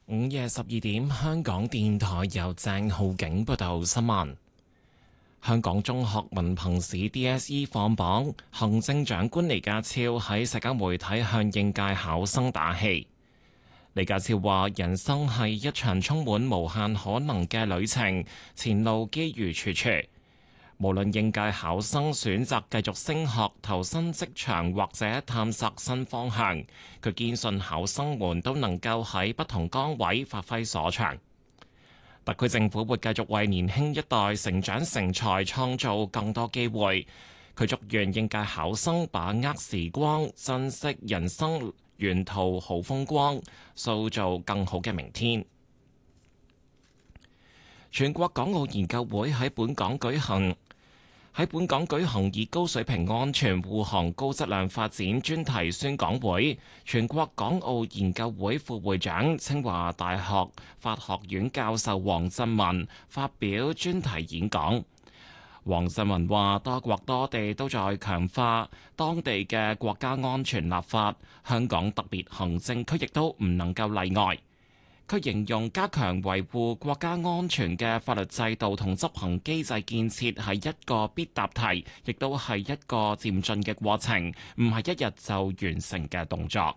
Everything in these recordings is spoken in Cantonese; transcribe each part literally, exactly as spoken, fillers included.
午夜十二點，香港電台由鄭浩景報道新聞。香港中學文憑試 D S E 放榜，行政長官李家超喺社交媒體向應屆考生打氣。李家超話：人生係一場充滿無限可能嘅旅程，前路機遇處處。無論應屆考生選擇繼續升學、投身職場或者探索新方向，佢堅信考生們都能夠喺不同崗位發揮所長。特區政府會繼續為年輕一代成長成才創造更多機會。佢祝願應屆考生把握時光，珍惜人生沿途好風光，塑造更好嘅明天。全國港澳研究會喺本港舉行。喺本港舉行以高水平安全護航高質量發展專題宣講會，全國港澳研究會副會長、清華大學法學院教授黃振文發表專題演講。黃振文話：多國多地都在強化當地嘅國家安全立法，香港特別行政區亦都唔能夠例外。佢形容加強維護國家安全嘅法律制度同執行機制建設係一個必答題，亦都係一個漸進嘅過程，唔係一日就完成嘅動作。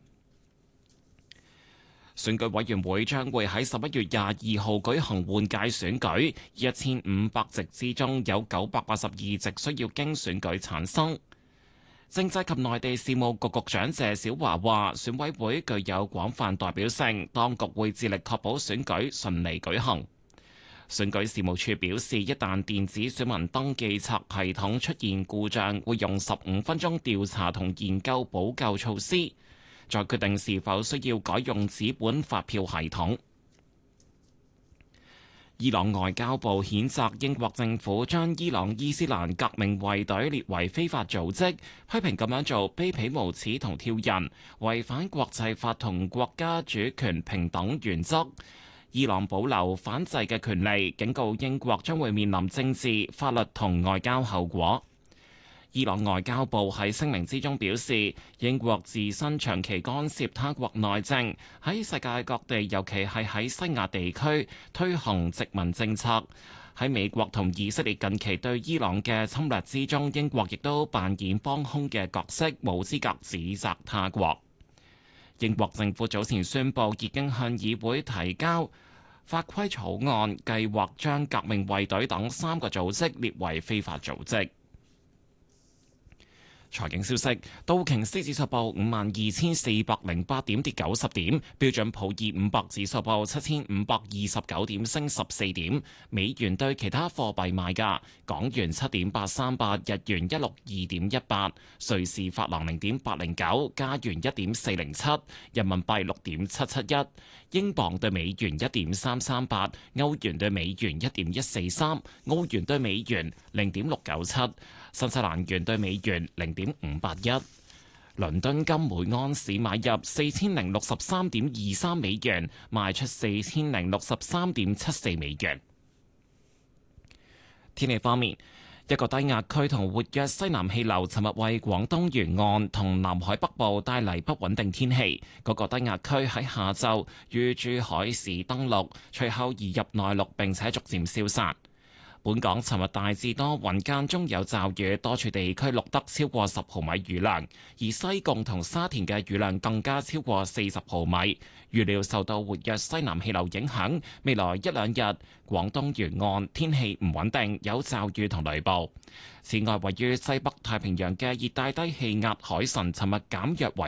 選舉委員會將會喺十一月廿二號舉行換屆選舉，一千五百席之中有九百八十二席需要經選舉產生。政制及內地事務局局長謝小華話：選委會具有廣泛代表性，當局會致力確保選舉順利舉行。選舉事務處表示，一旦電子選民登記冊系統出現故障，會用十五分鐘調查同研究補救措施，再決定是否需要改用紙本發票系統。伊朗外交部譴責英國政府將伊朗伊斯蘭革命衛隊列為非法組織，批評咁樣做卑鄙無恥同挑釁，違反國際法同國家主權平等原則。伊朗保留反制嘅權利，警告英國將會面臨政治、法律同外交後果。伊朗外交部喺聲明之中表示，英國自身長期干涉他國內政，喺世界各地，尤其係喺西亞地區推行殖民政策。喺美國同以色列近期對伊朗嘅侵略之中，英國亦都扮演幫兇嘅角色，冇資格指責他國。英國政府早前宣布已經向議會提交法規草案，計劃將革命衛隊等三個組織列為非法組織。財經消息：道瓊斯指數報五萬二千四百零八點，跌九十點；標準普爾五百指數報七千五百二十九點，升十四點。美元對其他貨幣賣價：港元七點八三八，日元一六二點一八，瑞士法郎零點八零九，加元一點四零七，人民幣六點七七一，英鎊對美元一點三三八，歐元對美元一點一四三，澳元對美元零點六九七。新西蘭元對美元零點五八一，倫敦金每盎司買入四千零六十三點二三美元，賣出四千零六十三點七四美元。天氣方面，一個低壓區同活躍西南氣流尋日為廣東沿岸同南海北部帶嚟不穩定天氣。嗰個低壓區喺下晝於珠海市登陸，隨後移入內陸並且逐漸消散。本港尋日大致多雲間中有驟雨，多處地區錄得超過十毫米雨量，而西貢同沙田嘅雨量更加超過四十毫米。預料受到活躍西南氣流影響，未來一兩日廣東沿岸天氣唔穩定，有驟雨同雷暴。此外，位於西北太平洋嘅熱帶低氣壓海神尋日減弱為